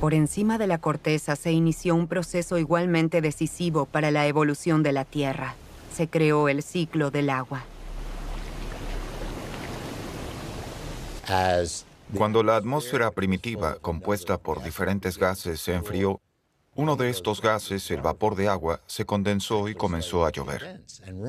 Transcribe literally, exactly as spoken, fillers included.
Por encima de la corteza se inició un proceso igualmente decisivo para la evolución de la Tierra. Se creó el ciclo del agua. Cuando la atmósfera primitiva, compuesta por diferentes gases, se enfrió, uno de estos gases, el vapor de agua, se condensó y comenzó a llover.